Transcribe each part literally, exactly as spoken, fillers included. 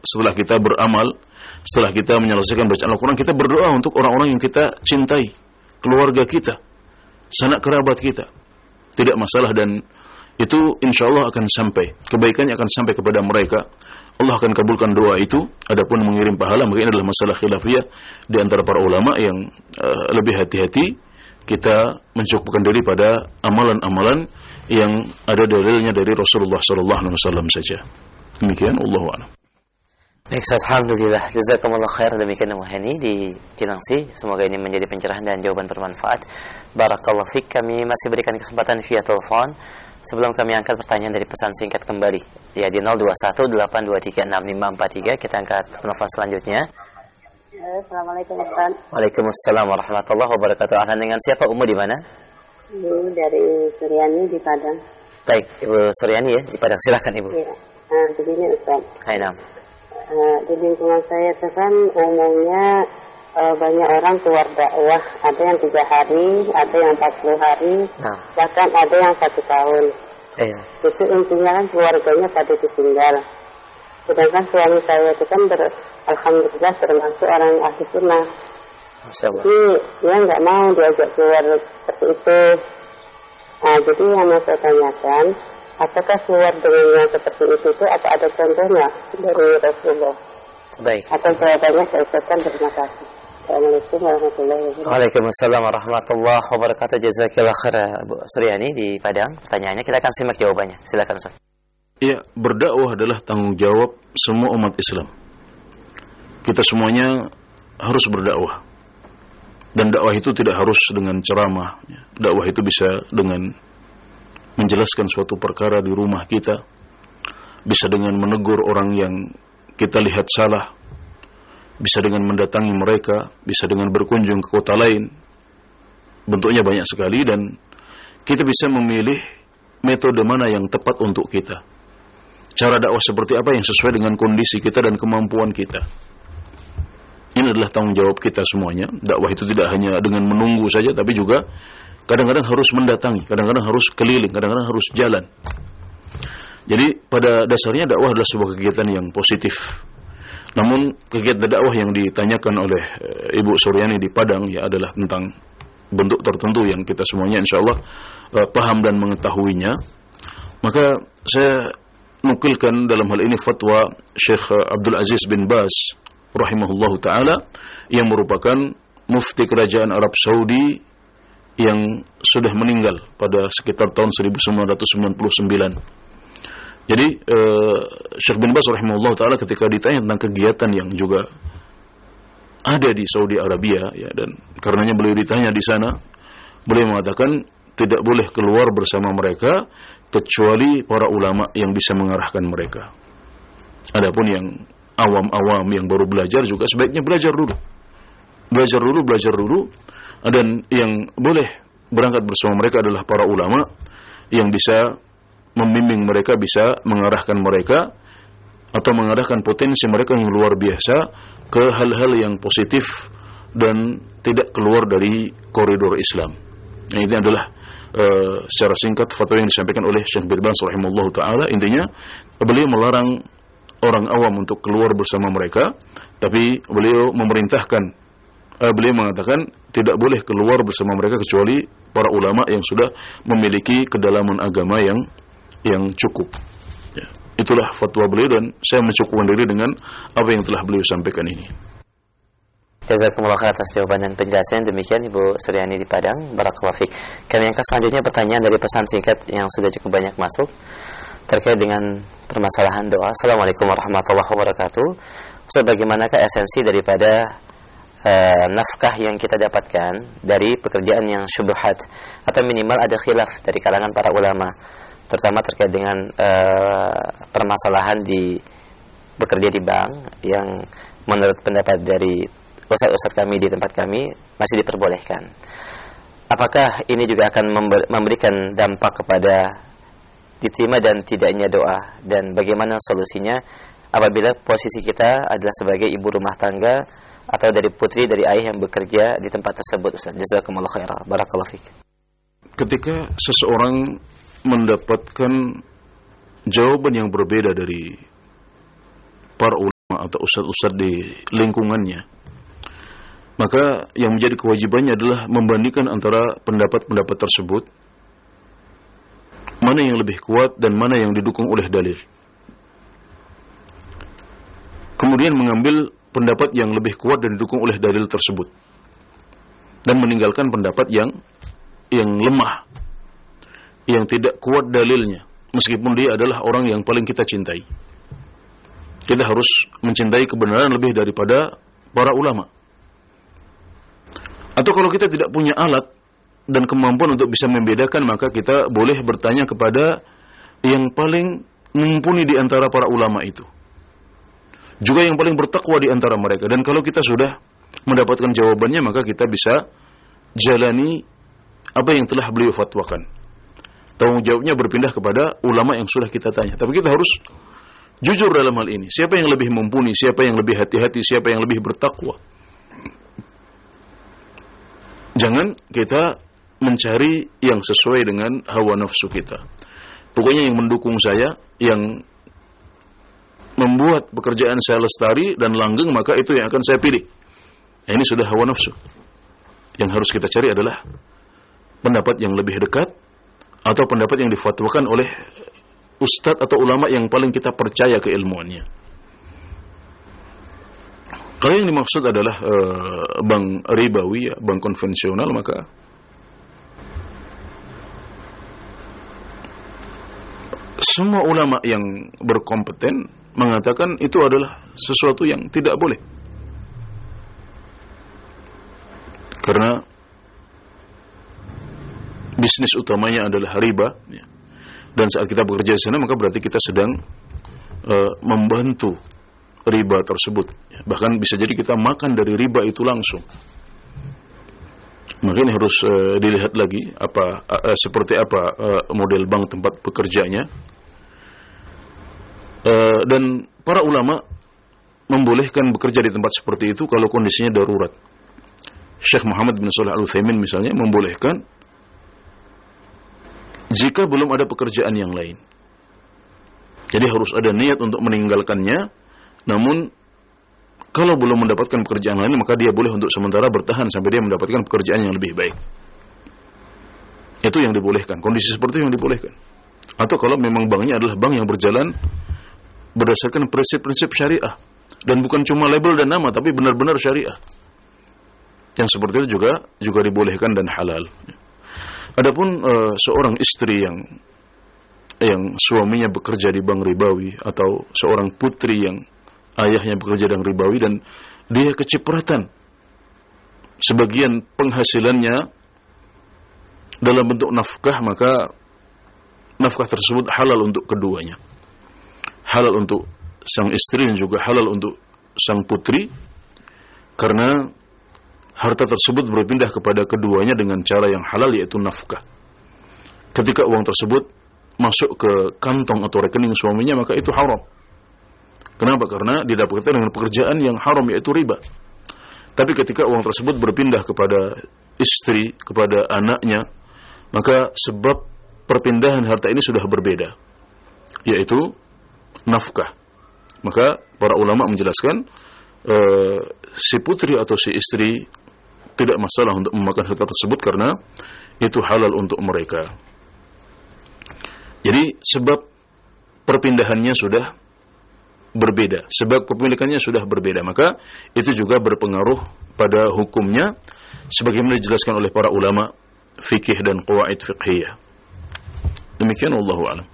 setelah kita beramal, setelah kita menyelesaikan bacaan Al-Quran, kita berdoa untuk orang-orang yang kita cintai, keluarga kita, sanak kerabat kita. Tidak masalah, dan itu insya Allah akan sampai, kebaikannya akan sampai kepada mereka. Allah akan kabulkan doa itu. Adapun mengirim pahala, maka ini adalah masalah khilafiyah di antara para ulama yang uh, lebih hati-hati. Kita mencukupkan diri pada amalan-amalan yang ada dalilnya dari Rasulullah sallallahu alaihi wasallam saja. Demikian, Allahu a'lam. Baik, alhamdulillah. Jazakumullah khair. Demikian Muhani di Cilangsi. Semoga ini menjadi pencerahan dan jawaban bermanfaat. Barakallahu fik. Kami masih berikan kesempatan via telepon sebelum kami angkat pertanyaan dari pesan singkat kembali. Ya, di nol dua satu delapan dua tiga enam lima empat tiga. Kita angkat telepon selanjutnya. Assalamualaikum Ustaz. Waalaikumsalam warahmatullahi wabarakatuh. Ahlan, dengan siapa? Umu di mana? Ibu dari Suryani di Padang. Baik, Ibu Suryani ya di Padang. Silakan Ibu. Iya. Nah, begini Ustaz. Hai, Nam. Uh, di lingkungan saya itu kan umumnya uh, banyak orang keluar dakwah, ada yang tiga hari, ada yang empat puluh hari, Nah. bahkan ada yang satu tahun. Iya. Itu intinya kan keluarganya pada ditinggal. Sedangkan suami saya itu kan ber, alhamdulillah termasuk orang ahli sunnah. Jadi dia nggak mau diajak keluar seperti itu. Nah, jadi yang mau saya tanyakan, apakah keluar dengan yang seperti itu itu apa ada contohnya dari Rasulullah? Baik. Atau jawabannya saya ucapkan terima kasih. Assalamualaikum warahmatullahi wabarakatuh. Waalaikumsalam warahmatullahi wabarakatuh. Jazakallah khair Bu Suryani di Padang. Pertanyaannya kita akan simak jawabannya. Silakan Ustaz. Ya, berdakwah adalah tanggung jawab semua umat Islam. Kita semuanya harus berdakwah. Dan dakwah itu tidak harus dengan ceramah. Dakwah itu bisa dengan menjelaskan suatu perkara di rumah kita, bisa dengan menegur orang yang kita lihat salah, bisa dengan mendatangi mereka, bisa dengan berkunjung ke kota lain. Bentuknya banyak sekali, dan kita bisa memilih metode mana yang tepat untuk kita. Cara dakwah seperti apa yang sesuai dengan kondisi kita dan kemampuan kita. Ini adalah tanggung jawab kita semuanya. Dakwah itu tidak hanya dengan menunggu saja, tapi juga kadang-kadang harus mendatangi, kadang-kadang harus keliling, kadang-kadang harus jalan. Jadi pada dasarnya dakwah adalah sebuah kegiatan yang positif. Namun kegiatan dakwah yang ditanyakan oleh e, Ibu Suryani di Padang ya adalah tentang bentuk tertentu yang kita semuanya insyaallah e, paham dan mengetahuinya. Maka saya nukilkan dalam hal ini fatwa Syekh Abdul Aziz bin Baz rahimahullahu taala yang merupakan mufti kerajaan Arab Saudi yang sudah meninggal pada sekitar tahun seribu sembilan ratus sembilan puluh sembilan. Jadi uh, Syekh bin Baz rahimahullah taala ketika ditanya tentang kegiatan yang juga ada di Saudi Arabia ya, dan karenanya beliau ditanya di sana, beliau mengatakan tidak boleh keluar bersama mereka kecuali para ulama yang bisa mengarahkan mereka. Adapun yang awam-awam yang baru belajar juga sebaiknya belajar dulu. Belajar dulu, belajar dulu. Dan yang boleh berangkat bersama mereka adalah para ulama yang bisa membimbing mereka, bisa mengarahkan mereka atau mengarahkan potensi mereka yang luar biasa ke hal-hal yang positif dan tidak keluar dari koridor Islam. Nah, ini adalah uh, secara singkat fatwa yang disampaikan oleh Syekh bin Baz rahimahullahu taala. Intinya beliau melarang orang awam untuk keluar bersama mereka, tapi beliau memerintahkan Uh, beliau mengatakan tidak boleh keluar bersama mereka kecuali para ulama yang sudah memiliki kedalaman agama yang yang cukup. Ya, itulah fatwa beliau dan saya mencukupkan diri dengan apa yang telah beliau sampaikan ini. Jazakumullah khair atas jawaban dan penjelasan. Demikian Ibu Suryani di Padang. Barakallahu fiik. Kami angkat selanjutnya pertanyaan dari pesan singkat yang sudah cukup banyak masuk terkait dengan permasalahan doa. Assalamualaikum warahmatullahi wabarakatuh. Ustaz, bagaimanakah esensi daripada Uh, nafkah yang kita dapatkan dari pekerjaan yang syubhat atau minimal ada khilaf dari kalangan para ulama, terutama terkait dengan uh, permasalahan di bekerja di bank yang menurut pendapat dari ustaz-ustaz kami di tempat kami masih diperbolehkan. Apakah ini juga akan member- memberikan dampak kepada diterima dan tidaknya doa, dan bagaimana solusinya apabila posisi kita adalah sebagai ibu rumah tangga atau dari putri dari ayah yang bekerja di tempat tersebut? Ustaz, jazakumullah khairan. Barakallahu fiik. Ketika seseorang mendapatkan jawaban yang berbeda dari para ulama atau ustadz-ustadz di lingkungannya, maka yang menjadi kewajibannya adalah membandingkan antara pendapat-pendapat tersebut, mana yang lebih kuat dan mana yang didukung oleh dalil. Kemudian mengambil pendapat yang lebih kuat dan didukung oleh dalil tersebut, dan meninggalkan pendapat yang yang lemah, yang tidak kuat dalilnya, meskipun dia adalah orang yang paling kita cintai. Kita harus mencintai kebenaran lebih daripada para ulama. Atau kalau kita tidak punya alat dan kemampuan untuk bisa membedakan, maka kita boleh bertanya kepada yang paling mumpuni di antara para ulama itu, juga yang paling bertakwa di antara mereka. Dan kalau kita sudah mendapatkan jawabannya, maka kita bisa jalani apa yang telah beliau fatwakan. Tanggung jawabnya berpindah kepada ulama yang sudah kita tanya. Tapi kita harus jujur dalam hal ini. Siapa yang lebih mumpuni, siapa yang lebih hati-hati, siapa yang lebih bertakwa. Jangan kita mencari yang sesuai dengan hawa nafsu kita. Pokoknya yang mendukung saya, yang membuat pekerjaan saya lestari dan langgeng, maka itu yang akan saya pilih. Nah, ini sudah hawa nafsu. Yang harus kita cari adalah pendapat yang lebih dekat, atau pendapat yang difatwakan oleh ustadz atau ulama yang paling kita percaya keilmuannya. Kalau yang dimaksud adalah uh, bank ribawi, ya, bank konvensional, maka semua ulama yang berkompeten mengatakan itu adalah sesuatu yang tidak boleh. Karena bisnis utamanya adalah riba, ya. Dan saat kita bekerja di sana, maka berarti kita sedang uh, membantu riba tersebut. Bahkan bisa jadi kita makan dari riba itu langsung. Maka ini harus uh, dilihat lagi apa uh, seperti apa uh, model bank tempat bekerjanya. Uh, dan para ulama membolehkan bekerja di tempat seperti itu kalau kondisinya darurat. Syekh Muhammad bin Shalih Al-Utsaimin misalnya membolehkan jika belum ada pekerjaan yang lain. Jadi harus ada niat untuk meninggalkannya. Namun kalau belum mendapatkan pekerjaan lain, maka dia boleh untuk sementara bertahan sampai dia mendapatkan pekerjaan yang lebih baik. Itu yang dibolehkan. Kondisi seperti itu yang dibolehkan. Atau kalau memang banknya adalah bank yang berjalan berdasarkan prinsip-prinsip syariah, dan bukan cuma label dan nama, tapi benar-benar syariah. Yang seperti itu juga juga dibolehkan dan halal. Adapun uh, seorang istri yang yang suaminya bekerja di bank ribawi, atau seorang putri yang ayahnya bekerja di bank ribawi dan dia kecipratan sebagian penghasilannya dalam bentuk nafkah, maka nafkah tersebut halal untuk keduanya. Halal untuk sang istri dan juga halal untuk sang putri, karena harta tersebut berpindah kepada keduanya dengan cara yang halal, yaitu nafkah. Ketika uang tersebut masuk ke kantong atau rekening suaminya, maka itu haram. Kenapa? Karena didapatkan dengan pekerjaan yang haram, yaitu riba. Tapi ketika uang tersebut berpindah kepada istri, kepada anaknya, maka sebab perpindahan harta ini sudah berbeda, yaitu nafkah. Maka para ulama menjelaskan uh, si putri atau si istri tidak masalah untuk memakan harta tersebut karena itu halal untuk mereka. Jadi sebab perpindahannya sudah berbeda, sebab kepemilikannya sudah berbeda, maka itu juga berpengaruh pada hukumnya sebagaimana dijelaskan oleh para ulama fikih dan qawaid fiqhiyah. Demikian, wallahu a'lam.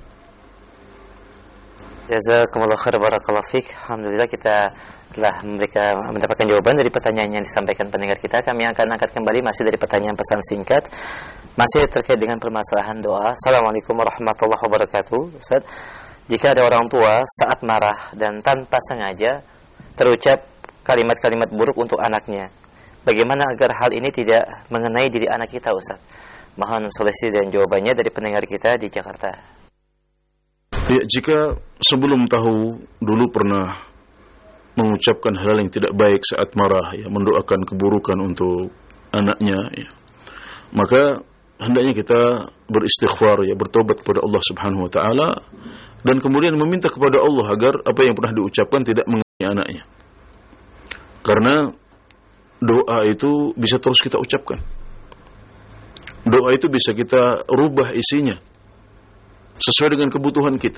Jazakumullah khair, barakallahu fiik. Alhamdulillah kita telah memberikan, mendapatkan jawaban dari pertanyaan yang disampaikan pendengar kita. Kami akan angkat kembali masih dari pertanyaan pesan singkat, masih terkait dengan permasalahan doa. Assalamualaikum warahmatullahi wabarakatuh. Ustaz, jika ada orang tua saat marah dan tanpa sengaja terucap kalimat-kalimat buruk untuk anaknya, bagaimana agar hal ini tidak mengenai diri anak kita, Ustaz? Mohon solusi dan jawabannya dari pendengar kita di Jakarta. Ya, jika sebelum tahu dulu pernah mengucapkan hal yang tidak baik saat marah, ya, mendoakan keburukan untuk anaknya, ya, maka hendaknya kita beristighfar, ya, bertobat kepada Allah Subhanahu wa taala, dan kemudian meminta kepada Allah agar apa yang pernah diucapkan tidak anaknya. Karena doa itu bisa terus kita ucapkan. Doa itu bisa kita rubah isinya sesuai dengan kebutuhan kita.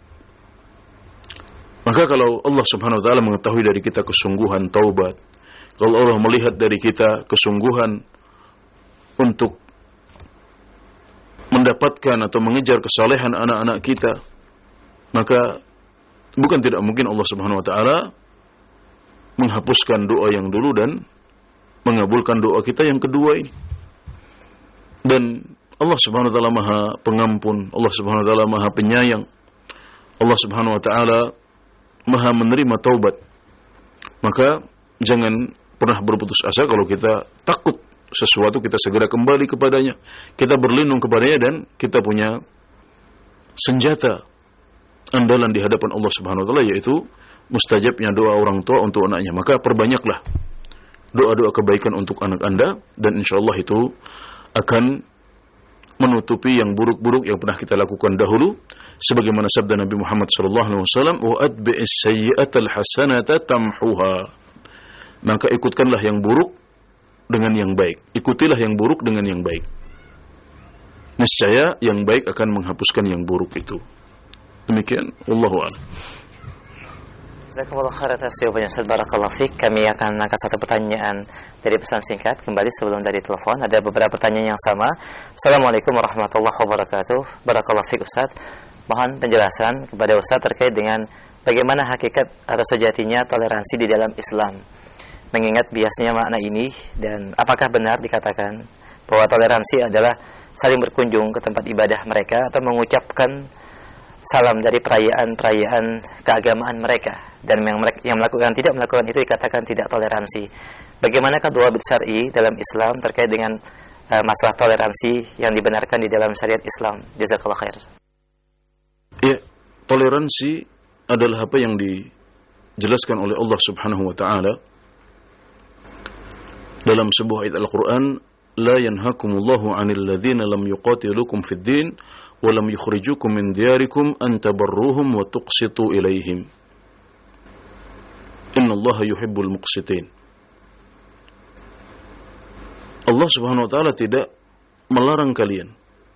Maka kalau Allah Subhanahu wa taala mengetahui dari kita kesungguhan taubat, kalau Allah melihat dari kita kesungguhan untuk mendapatkan atau mengejar kesalehan anak-anak kita, maka bukan tidak mungkin Allah Subhanahu wa taala menghapuskan doa yang dulu dan mengabulkan doa kita yang kedua ini. Dan Allah Subhanahu wa taala Maha Pengampun, Allah Subhanahu wa taala Maha Penyayang. Allah Subhanahu wa taala Maha menerima taubat. Maka jangan pernah berputus asa. Kalau kita takut sesuatu, kita segera kembali kepadanya, kita berlindung kepadanya, dan kita punya senjata andalan di hadapan Allah Subhanahu wa taala, yaitu mustajabnya doa orang tua untuk anaknya. Maka perbanyaklah doa-doa kebaikan untuk anak Anda, dan insyaallah itu akan menutupi yang buruk-buruk yang pernah kita lakukan dahulu, sebagaimana sabda Nabi Muhammad sallallahu alaihi wasallam, wa atbi'is sayyi'atal hasanata tamhuha. Maka ikutkanlah yang buruk dengan yang baik, ikutilah yang buruk dengan yang baik. Niscaya yang baik akan menghapuskan yang buruk itu. Demikian, wallahu a'lam. Jazakumullah khairan atas jawabannya Ustaz, barakallahu fiik. Kami akan angkat satu pertanyaan dari pesan singkat kembali sebelum dari telepon. Ada beberapa pertanyaan yang sama. Assalamualaikum warahmatullahi wabarakatuh. Barakallahu fiik Ustaz. Mohon penjelasan kepada Ustaz terkait dengan bagaimana hakikat atau sejatinya toleransi di dalam Islam. Mengingat biasanya makna ini, dan apakah benar dikatakan bahwa toleransi adalah saling berkunjung ke tempat ibadah mereka atau mengucapkan salam dari perayaan-perayaan keagamaan mereka, dan yang, mereka, yang melakukan tidak melakukan itu dikatakan tidak toleransi. Bagaimanakah dawabit syar'i dalam Islam terkait dengan uh, masalah toleransi yang dibenarkan di dalam syariat Islam? Jazakallahu khair. Ya, toleransi adalah apa yang dijelaskan oleh Allah Subhanahu wa taala dalam sebuah ayat Al-Qur'an, la yanhakumullahu 'anil ladzina lam yuqatilukum fid din wa lam yukhrijukum min diyarikum an tabarruhum wa tuqsitu ilaihim. Innallaha yuhibbul muqsitin. Allah Subhanahu wa taala tidak melarang kalian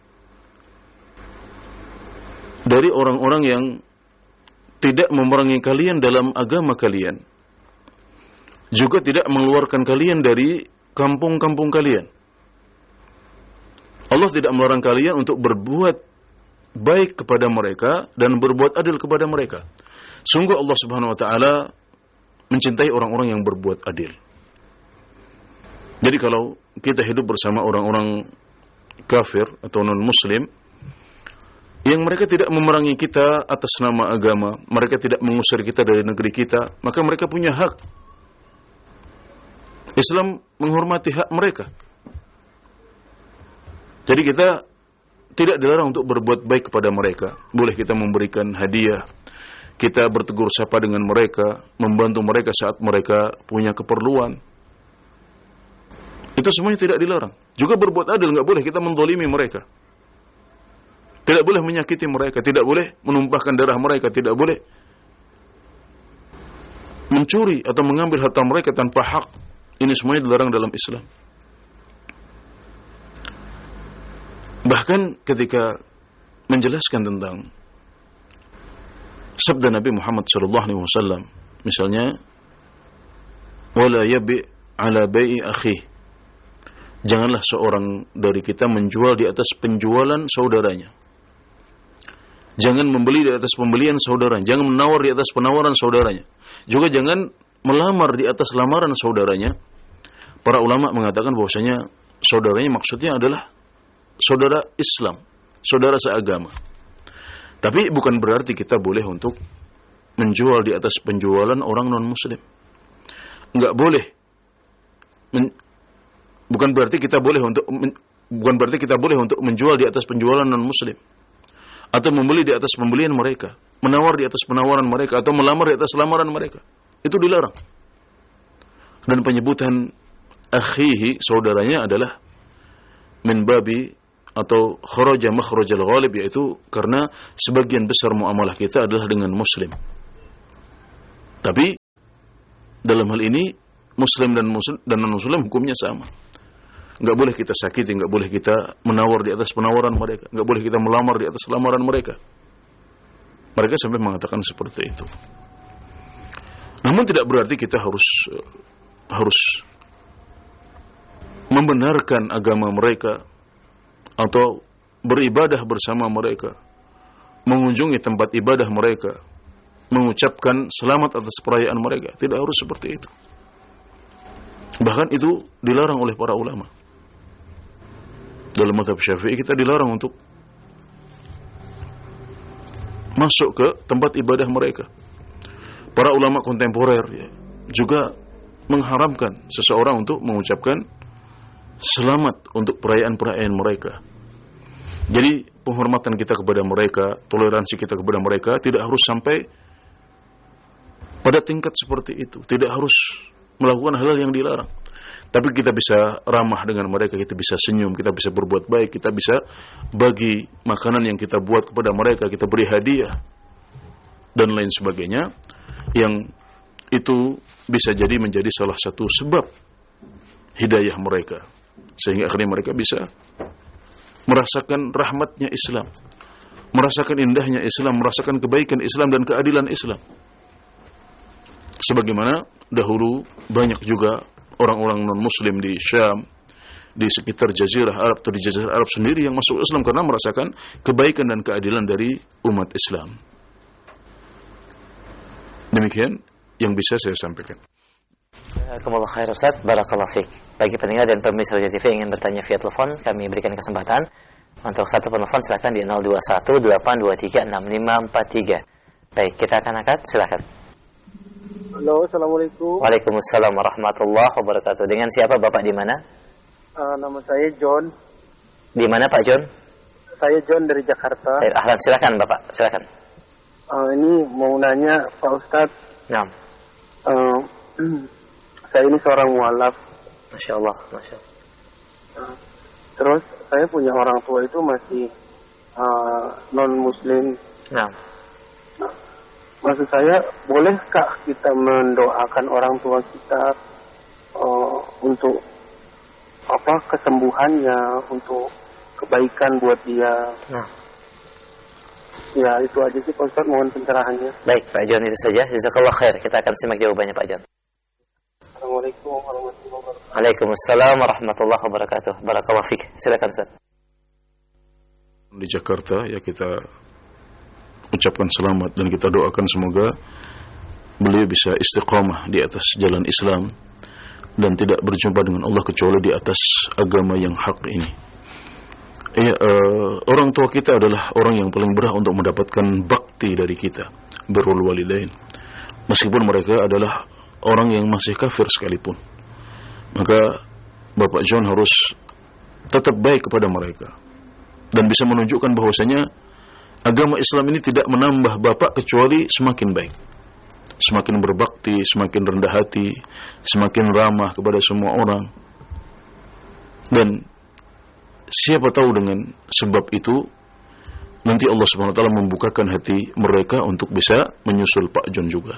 dari orang-orang yang tidak memerangi kalian dalam agama kalian, juga tidak mengeluarkan kalian dari kampung-kampung kalian. Allah tidak melarang kalian untuk berbuat baik kepada mereka dan berbuat adil kepada mereka. Sungguh Allah Subhanahu wa taala mencintai orang-orang yang berbuat adil. Jadi kalau kita hidup bersama orang-orang kafir atau non-muslim yang mereka tidak memerangi kita atas nama agama, mereka tidak mengusir kita dari negeri kita, maka mereka punya hak. Islam menghormati hak mereka. Jadi kita tidak dilarang untuk berbuat baik kepada mereka. Boleh kita memberikan hadiah, kita bertegur sapa dengan mereka, membantu mereka saat mereka punya keperluan. Itu semuanya tidak dilarang. Juga berbuat adil, nggak boleh kita menzalimi mereka. Tidak boleh menyakiti mereka, tidak boleh menumpahkan darah mereka, tidak boleh mencuri atau mengambil harta mereka tanpa hak. Ini semuanya dilarang dalam Islam. Bahkan ketika menjelaskan tentang sabda Nabi Muhammad sallallahu alaihi wasallam, misalnya, wala yabi ala bai'i akhi. Janganlah seorang dari kita menjual di atas penjualan saudaranya. Jangan membeli di atas pembelian saudaranya, jangan menawar di atas penawaran saudaranya. Juga jangan melamar di atas lamaran saudaranya. Para ulama mengatakan bahwasanya saudaranya maksudnya adalah saudara Islam, saudara seagama. Tapi bukan berarti kita boleh untuk menjual di atas penjualan orang non-muslim. Enggak boleh. Men- bukan berarti kita boleh untuk men- bukan berarti kita boleh untuk menjual di atas penjualan non-muslim, atau membeli di atas pembelian mereka, menawar di atas penawaran mereka, atau melamar di atas lamaran mereka. Itu dilarang. Dan penyebutan akhihi, saudaranya, adalah min babi atau kharaja makhrajal ghalib, yaitu karena sebagian besar muamalah kita adalah dengan muslim. Tapi dalam hal ini Muslim dan Muslim dan non-Muslim hukumnya sama. Enggak boleh kita sakiti, enggak boleh kita menawar di atas penawaran mereka, enggak boleh kita melamar di atas lamaran mereka. Mereka sampai mengatakan seperti itu. Namun tidak berarti kita harus harus membenarkan agama mereka atau beribadah bersama mereka, mengunjungi tempat ibadah mereka, mengucapkan selamat atas perayaan mereka. Tidak harus seperti itu. Bahkan itu dilarang oleh para ulama. Dalam mazhab Syafi'i kita dilarang untuk masuk ke tempat ibadah mereka. Para ulama kontemporer ya, juga mengharamkan seseorang untuk mengucapkan selamat untuk perayaan-perayaan mereka. Jadi penghormatan kita kepada mereka, toleransi kita kepada mereka tidak harus sampai pada tingkat seperti itu. Tidak harus melakukan hal-hal yang dilarang. Tapi kita bisa ramah dengan mereka, kita bisa senyum, kita bisa berbuat baik, kita bisa bagi makanan yang kita buat kepada mereka, kita beri hadiah dan lain sebagainya, yang itu bisa jadi menjadi salah satu sebab hidayah mereka, sehingga akhirnya mereka bisa merasakan rahmatnya Islam, merasakan indahnya Islam, merasakan kebaikan Islam dan keadilan Islam. Sebagaimana dahulu banyak juga orang-orang non-Muslim di Syam, di sekitar Jazirah Arab atau di Jazirah Arab sendiri yang masuk Islam karena merasakan kebaikan dan keadilan dari umat Islam. Demikian yang bisa saya sampaikan. Jazakumullah khair Ustaz, barakallahu fiik. Bagi pendengar dan pemirsa Roja T V yang ingin bertanya via telepon, kami berikan kesempatan untuk satu penelpon, silakan di nol dua satu delapan dua tiga enam lima empat tiga. Baik, kita akan angkat, silakan. Halo, assalamualaikum. Waalaikumsalam warahmatullahi wabarakatuh. Dengan siapa Bapak, di mana? Uh, nama saya John. Di mana Pak John? Saya John dari Jakarta. Baik, ahlan, silakan Bapak, silakan. Uh, ini mau nanya Pak Ustadz. Nah. Uh, saya ini seorang mualaf. Masya Allah, Masya Allah. Uh, terus saya punya orang tua itu masih uh, non-Muslim. Nah. Maksud saya, bolehkah kita mendoakan orang tua kita uh, untuk apa kesembuhannya, untuk kebaikan buat dia? Nah. Ya, itu aja sih Pak Ustadz, mohon pencerahannya. Baik, Pak John, itu saja. Jazakallah khair. Kita akan simak jawabannya Pak John. Assalamualaikum warahmatullahi wabarakatuh. Waalaikumsalam warahmatullahi wabarakatuh. Barakallahu fiik. Silakan Ustaz. Di Jakarta ya, kita ucapkan selamat dan kita doakan semoga beliau bisa istiqamah di atas jalan Islam dan tidak berjumpa dengan Allah kecuali di atas agama yang hak ini. Ya, uh, orang tua kita adalah orang yang paling berhak untuk mendapatkan bakti dari kita, birrul walidain. Meskipun mereka adalah orang yang masih kafir sekalipun, maka Bapak John harus tetap baik kepada mereka dan bisa menunjukkan bahwasanya agama Islam ini tidak menambah Bapak kecuali semakin baik, semakin berbakti, semakin rendah hati, semakin ramah kepada semua orang. Dan siapa tahu dengan sebab itu nanti Allah Subhanahu wa taala membukakan hati mereka untuk bisa menyusul Pak John juga.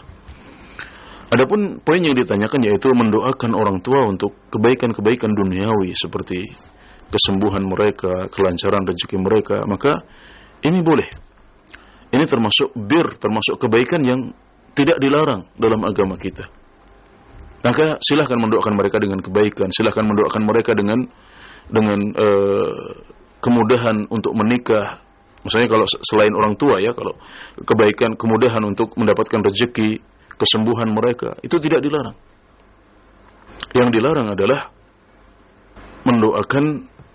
Adapun poin yang ditanyakan yaitu mendoakan orang tua untuk kebaikan-kebaikan duniawi seperti kesembuhan mereka, kelancaran rezeki mereka, maka ini boleh. Ini termasuk bir, termasuk kebaikan yang tidak dilarang dalam agama kita. Maka silahkan mendoakan mereka dengan kebaikan, silahkan mendoakan mereka dengan dengan uh, kemudahan untuk menikah. Misalnya kalau selain orang tua ya, kalau kebaikan, kemudahan untuk mendapatkan rezeki, kesembuhan mereka, itu tidak dilarang. Yang dilarang adalah mendoakan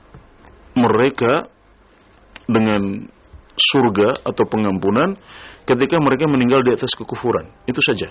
mereka dengan surga atau pengampunan ketika mereka meninggal di atas kekufuran. Itu saja.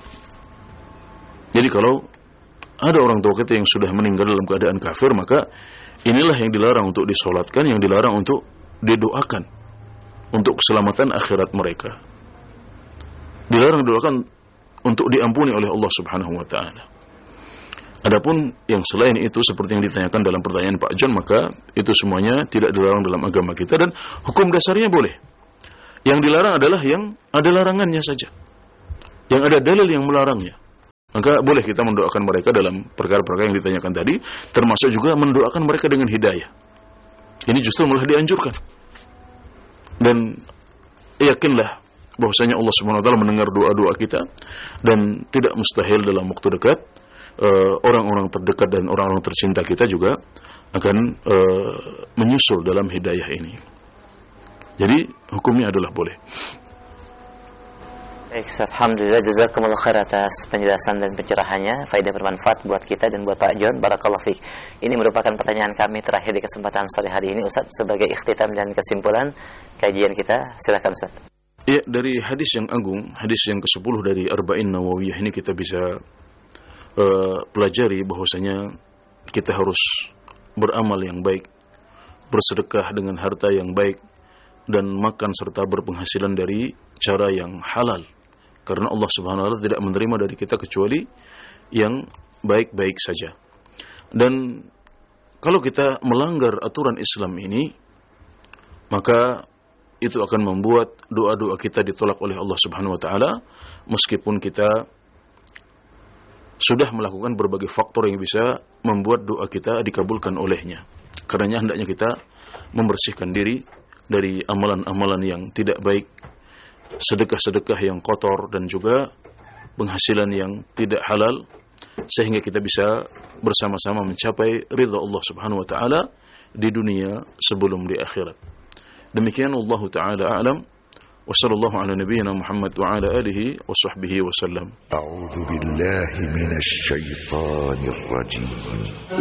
Jadi kalau ada orang tua kita yang sudah meninggal dalam keadaan kafir, maka inilah yang dilarang untuk disolatkan, yang dilarang untuk didoakan untuk keselamatan akhirat mereka. Dilarang didoakan untuk diampuni oleh Allah Subhanahu wa taala. Adapun yang selain itu seperti yang ditanyakan dalam pertanyaan Pak John, maka itu semuanya tidak dilarang dalam agama kita dan hukum dasarnya boleh. Yang dilarang adalah yang ada larangannya saja, yang ada dalil yang melarangnya. Maka boleh kita mendoakan mereka dalam perkara-perkara yang ditanyakan tadi, termasuk juga mendoakan mereka dengan hidayah. Ini justru malah dianjurkan. Dan yakinlah bahwasanya Allah Subhanahu wa taala mendengar doa-doa kita, dan tidak mustahil dalam waktu dekat uh, orang-orang terdekat dan orang-orang tercinta kita juga akan uh, menyusul dalam hidayah ini. Jadi hukumnya adalah boleh. Baik, alhamdulillah, jazakumullah khair atas penjelasan dan pencerahannya, faedah bermanfaat buat kita dan buat Pak John. Barakallahu fiik. Ini merupakan pertanyaan kami terakhir di kesempatan sore hari ini, Ustaz, sebagai ikhtitam dan kesimpulan kajian kita. Silakan, Ustaz. Ya, dari hadis yang agung, hadis yang kesepuluh dari Arba'in Nawawiyah ini kita bisa uh, pelajari bahwasanya kita harus beramal yang baik, bersedekah dengan harta yang baik, dan makan serta berpenghasilan dari cara yang halal. Karena Allah Subhanahu wa taala tidak menerima dari kita kecuali yang baik-baik saja. Dan kalau kita melanggar aturan Islam ini, maka itu akan membuat doa-doa kita ditolak oleh Allah Subhanahu wa taala, meskipun kita sudah melakukan berbagai faktor yang bisa membuat doa kita dikabulkan olehnya. Karenanya hendaknya kita membersihkan diri dari amalan-amalan yang tidak baik, sedekah-sedekah yang kotor, dan juga penghasilan yang tidak halal, sehingga kita bisa bersama-sama mencapai ridha Allah Subhanahu wa taala di dunia sebelum di akhirat. Demikian Allah taala a'lam. Wa sallallahu ala nabiyyina Muhammad wa ala alihi wa sahbihi wa sallam. A'udzu billahi minasy syaithanir rajim.